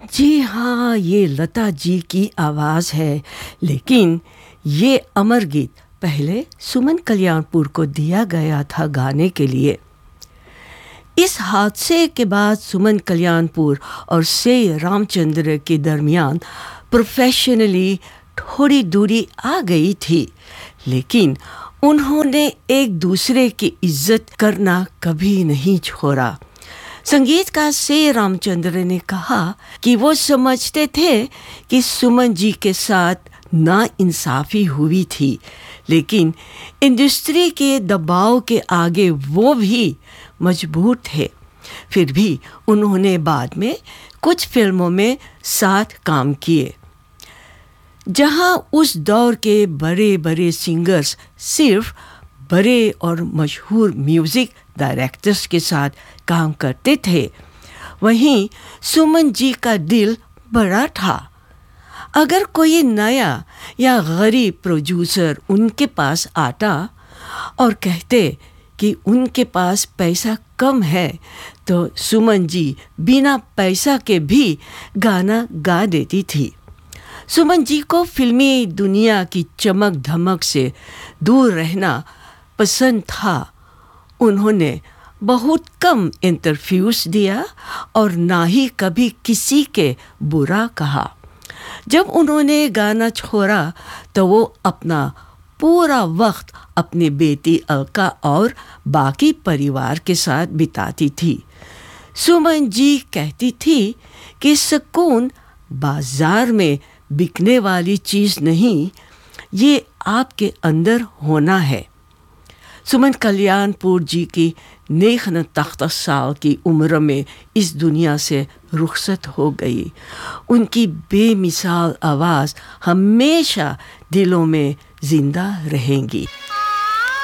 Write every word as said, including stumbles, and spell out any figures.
जी हाँ, ये लता जी की आवाज़ है, लेकिन ये अमर गीत पहले सुमन कल्याणपुर को दिया गया था गाने के लिए। इस हादसे के बाद सुमन कल्याणपुर और से रामचंद्र के दरमियान प्रोफेशनली थोड़ी दूरी आ गई थी, लेकिन उन्होंने एक दूसरे की इज्जत करना कभी नहीं छोड़ा। संगीतकार से रामचंद्र ने कहा कि वो समझते थे कि सुमन जी के साथ नाइंसाफ़ी हुई थी, लेकिन इंडस्ट्री के दबाव के आगे वो भी मजबूर थे। फिर भी उन्होंने बाद में कुछ फिल्मों में साथ काम किए, जहां उस दौर के बड़े बड़े सिंगर्स सिर्फ बड़े और मशहूर म्यूज़िक डायरेक्टर्स के साथ काम करते थे, वहीं सुमन जी का दिल बड़ा था। अगर कोई नया या गरीब प्रोड्यूसर उनके पास आता और कहते कि उनके पास पैसा कम है, तो सुमन जी बिना पैसा के भी गाना गा देती थी। सुमन जी को फिल्मी दुनिया की चमक धमक से दूर रहना पसंद था। उन्होंने बहुत कम इंटरव्यूज़ दिया और ना ही कभी किसी के बुरा कहा। जब उन्होंने गाना छोड़ा तो वो अपना पूरा वक्त अपनी बेटी अलका और बाकी परिवार के साथ बिताती थी। सुमन जी कहती थी कि सुकून बाजार में बिकने वाली चीज़ नहीं, ये आपके अंदर होना है। सुमन कल्याणपुर जी की नेख्न साल की उम्र में इस दुनिया से रुखसत हो गई। उनकी बेमिसाल आवाज़ हमेशा दिलों में जिंदा रहेंगी।